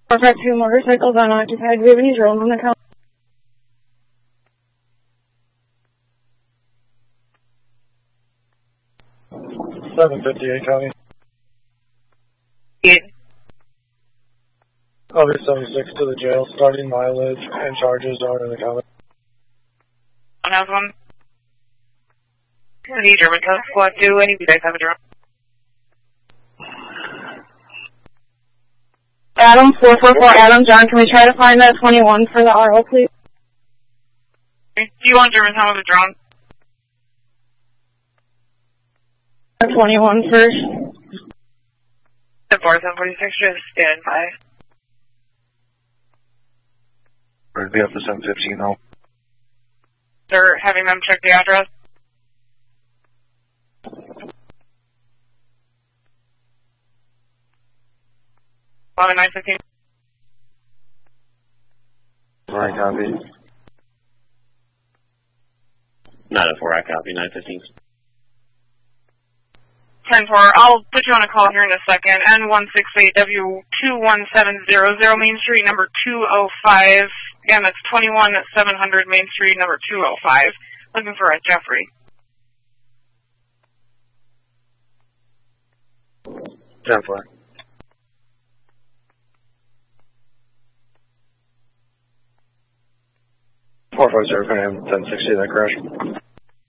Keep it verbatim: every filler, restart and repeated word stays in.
four five two motorcycles unoccupied. Do we have any drones on the count? seven fifty-eight County. Eight. I'll be seventy-six to the jail. Starting mileage and charges are in the county. One has one. Any German Coast Squad two, any of you guys have a drone? Adam, four four four, Adam, John, can we try to find that twenty-one for the R O, please? Do you want Germantown with a drone? twenty-one first. The four seven forty-six, just stand by. We'd be up to seven fifteen now. They're having them check the address. eleven nine fifteen. Alright, copy. nine oh four, I copy, nine fifteen. ten four, I'll put you on a call here in a second. N one six eight W two one seven zero zero, Main Street, number two oh five. Again, that's twenty-one seven hundred Main Street, number two oh five. Looking for a Jeffrey. ten four. four five zero, ten sixty, that crash.